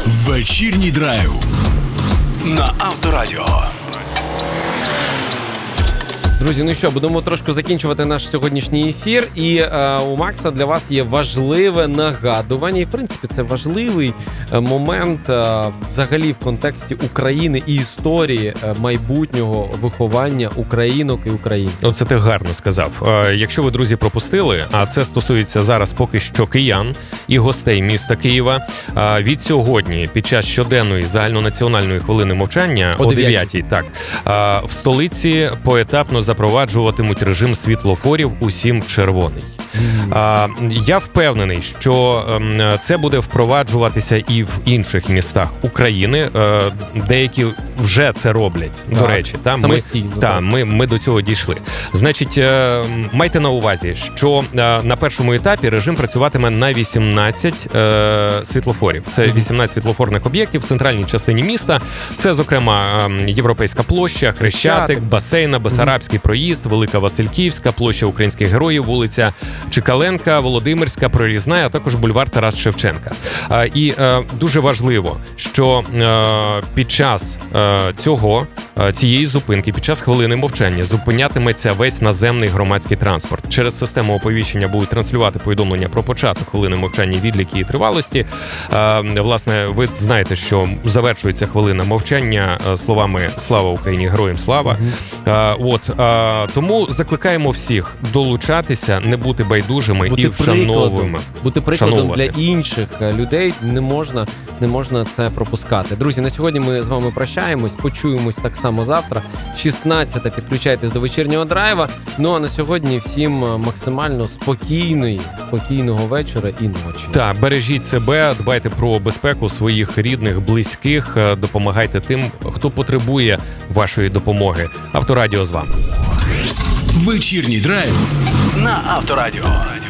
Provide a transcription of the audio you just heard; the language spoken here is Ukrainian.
Вечірній драйв на Авторадіо. Друзі, ну що, будемо трошки закінчувати наш сьогоднішній ефір. І у Макса для вас є важливе нагадування. І, в принципі, це важливий момент взагалі в контексті України і історії майбутнього виховання українок і українців. Оце ти гарно сказав. Якщо ви, друзі, пропустили, а це стосується зараз поки що киян і гостей міста Києва, від сьогодні, під час щоденної загальнонаціональної хвилини мовчання о 9-й, так, в столиці поетапно запроваджуватимуть режим світлофорів усім червоний. Я впевнений, що це буде впроваджуватися і в інших містах України. Деякі вже це роблять, до речі. Ми до цього дійшли. Значить, майте на увазі, що на першому етапі режим працюватиме на 18 світлофорів. Це 18 світлофорних об'єктів в центральній частині міста. Це, зокрема, Європейська площа, Хрещатик, Басейна, Бесарабський проїзд, Велика Васильківська, площа Українських Героїв, вулиця Чекаленка, Володимирська, Прорізна, а також бульвар Тарас Шевченка. І дуже важливо, що під час цієї зупинки, під час хвилини мовчання зупинятиметься весь наземний громадський транспорт. Через систему оповіщення будуть транслювати повідомлення про початок хвилини мовчання, відліки і тривалості. Власне, ви знаєте, що завершується хвилина мовчання словами «Слава Україні! Героям слава!». Тому закликаємо всіх долучатися, не бути байдужими і вшановуємо. Бути прикладом для інших людей, не можна це пропускати. Друзі, на сьогодні ми з вами прощаємось, почуємось так само завтра. 16-та, підключайтесь до вечірнього драйва. Ну а на сьогодні всім максимально спокійного вечора і ночі. Так, бережіть себе, дбайте про безпеку своїх рідних, близьких, допомагайте тим, хто потребує вашої допомоги. Авторадіо з вами. Вечірній драйв на Авторадіо.